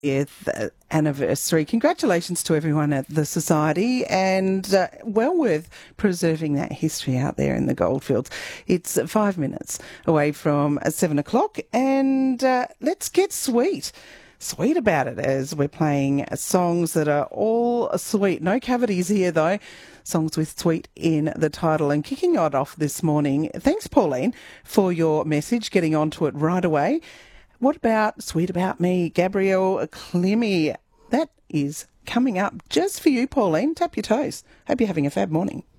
anniversary. Congratulations to everyone at the Society, and well worth preserving that history out there in the goldfields. It's 5 minutes away from 7 o'clock, and let's get sweet about it as we're playing songs that are all sweet. No cavities here, though. Songs with sweet in the title. And kicking it off this morning, thanks, Pauline, for your message, getting onto it right away. What about Sweet About Me, Gabrielle Clemmy? That is coming up just for you, Pauline. Tap your toes. Hope you're having a fab morning.